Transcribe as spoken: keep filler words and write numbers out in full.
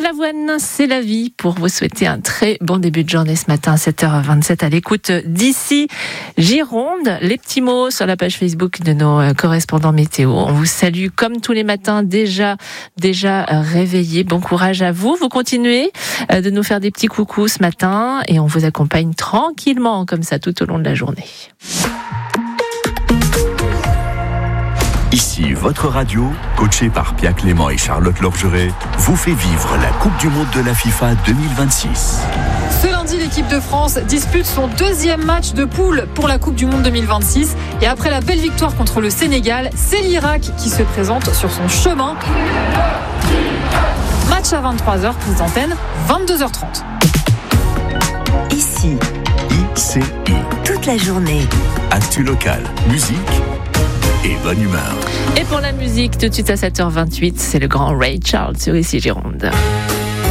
Lavoine, c'est la vie, pour vous souhaiter un très bon début de journée ce matin à sept heures vingt-sept à l'écoute d'ici Gironde. Les petits mots sur la page Facebook de nos correspondants météo. On vous salue comme tous les matins, déjà, déjà réveillés. Bon courage à vous. Vous continuez de nous faire des petits coucous ce matin et on vous accompagne tranquillement comme ça tout au long de la journée. Ici, votre radio, coachée par Pia Clément et Charlotte Lorgeret, vous fait vivre la Coupe du Monde de la FIFA deux mille vingt-six. Ce lundi, l'équipe de France dispute son deuxième match de poule pour la Coupe du Monde deux mille vingt-six. Et après la belle victoire contre le Sénégal, c'est l'Irak qui se présente sur son chemin. Match à vingt-trois heures, prise d'antenne, vingt-deux heures trente. Ici, I C I. toute la journée. Actu locale, musique et bonne humeur. Et pour la musique, tout de suite à sept heures vingt-huit, c'est le grand Ray Charles sur Ici Gironde.